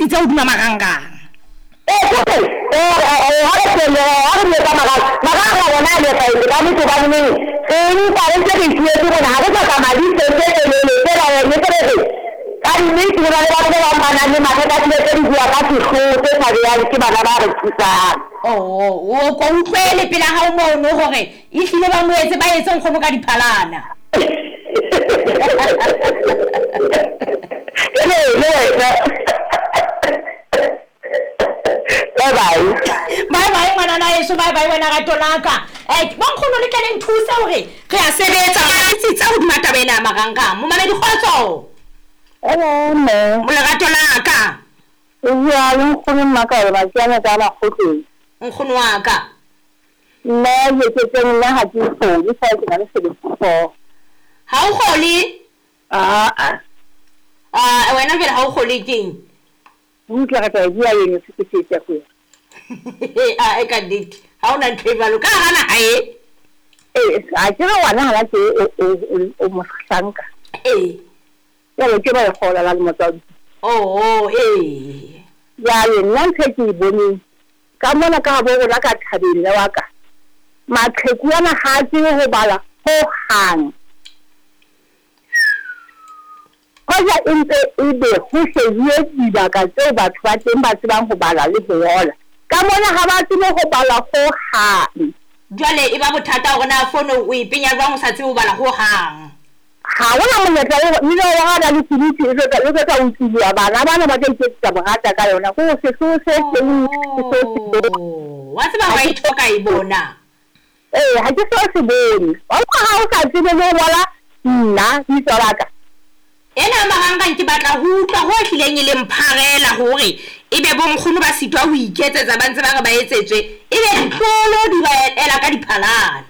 ntse o duma marangrang o ko utlwele pele ga o mono gore e tlile ba moetse ba etse nkgono ka diphalana bye ngwanana eso bye wena ga tonaka ba nkgono le tla le nthusa hore re a sebetsa ga itse tsa ho dima tabena ya maranga mo mamedi khotso mo le ga tonaka ya le nkgono maka ba tsana ka la khotso nkgono wa ka nna ye ke tseng nna ha ke kgole fa ke na le sebetso ha o kgole wena vele ha o kgole keng o tla ka dia yeng se ke tsa go e ka date ha ona ntwebalo ka gana hae a ke ga wana la ke o mo hlanka ya le ke ba khola la motsadi ya le nna ntse ke bone ka mona ka bo la ka thabeng le wa ka maqheku yana ha ke go bala ho hang ya inte ebe ho se ye dibaka tse batho ba teng ba tsebang go bala le go ngola ka mona ga ba tsebe go bala go hang jwale e ba bothata gore na fono o ipenya jwang o sa tsebe go bala go hang ha wona monyetla ni lo wa ga le tsitsi le ka utsiwa bana ba tla itsetsa bogata ka yona go se wa tseba wa ithoka e bona ha ke so se bone wa ga o sa tsebe go ngola nna di tsaraka ena maranga ke batla ho utlwa ho hlileng le mpharela hore ebe bonkgono ba sitwa ho iketsetsa ba ntse ba re ba etsetswe ebe tlolo di ba ela ka diphalana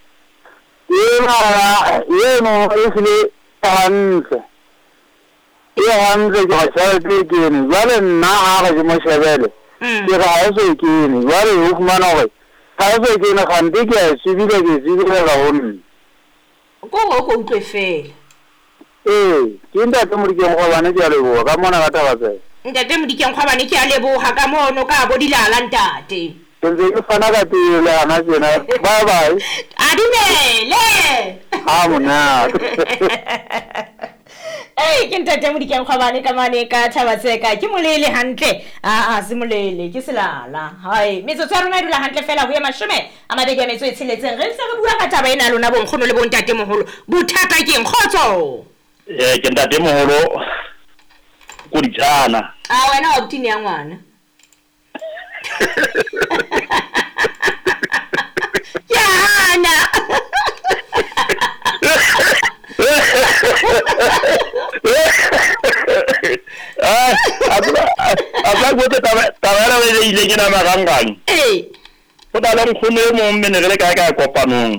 yeno isle hantle ke ga se ke ne jale nna ga ke mo shebele ke ga se ke ne jale o fumana gore ga se ke ne gante ke a sibile ga honna ko utlwe fela ke ntate modikeng go bana ke a leboga ka mona ka taba tse ntate modikeng go bana ke a leboga ka mono ka bo dilala ntate ke ke fana ka pele ana tsena bye adimele mona ke ntate modikeng go bana ka mane ka thaba tseka ke molele hantle se molele ke selala hai metsotso ya rona dula hantle fela ho ya mashome a mabedi a metso e tsheletseng re se re bua ka taba ena lona bonkgono le bontate moholo bothata ke eng khotso ke ntate moholo go dijana wena wa botini ya ngwana yana abla go tabara le ile ke na marangang go dala nkgono e mo menegele ka kopanong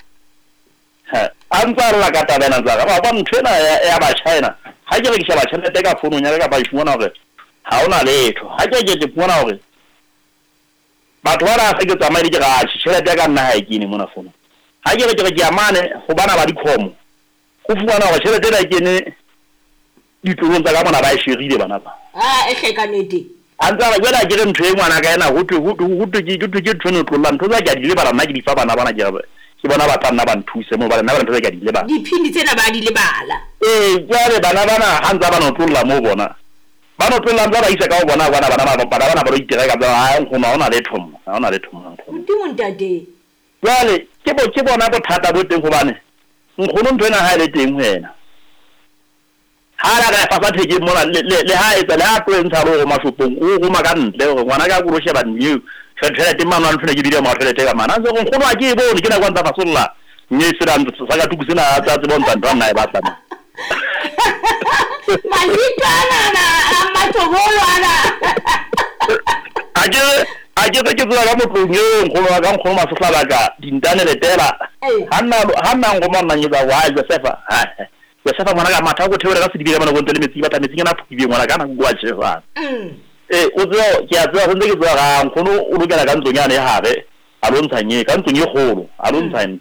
antsa la ka tabana tsa ba ntshena ya ba China ha ke re ke shaba tšhelete ka fono nya ka ba ishmona gore ha ona letho ha ke bona gore batho ba ra se ke tsamaile ke ga tšhelete ka nna ha ke ne mona fono ha ke re ke amane go bana ba dikhomo go fumana gore tšhelete da ke ne ditlong tsa ka mona ba e sherile bana ba e tlhekanete antsa ba ke re ntho e ngwana ka ena go ke tshwene tlolla ntho tsa ke di le bana nna ke di fa bana ke bona ba tla ba nthuse mo ba nna ba ntse ka di le ba diphindi tsena ba di le bala jare bana hantsa ba no tlolla mo bona ba no tlolla ba isa ka bona ba ro itira ka ba nkgono ona le thomo ndi montate jale ke bona bothata bo teng go bane nkgono ntwena ha ile teng wena ha la ka fa theke mona le ha etsa le ha tloentsha ro mashopong o go makantle go ngwana ka go ro sheba new tshela te mano ntse ke dire mo tshela te ka mana se go nkgono a ke bone ke na kwanta fasolla nye sira ntse sa ka tukusena tsa tse bontsha ntwa nna e batla malitana na amatobolo ana ke ke tswa ka motlong nkgono ka nkgono masosla ba ka dintane le tela hanna ngo monna nyetsa wa Josefa mwana ka matha go theolela ka se dibile mana go ntele metsi ba ta metsi ngana phukile ngwana kana go a tshega o tlo ke a tswa go ke tswa ga nkgono o lokela ka ntsonyane ya habe a lo ntshanye ka ntsonye kgolo a lo ntshanye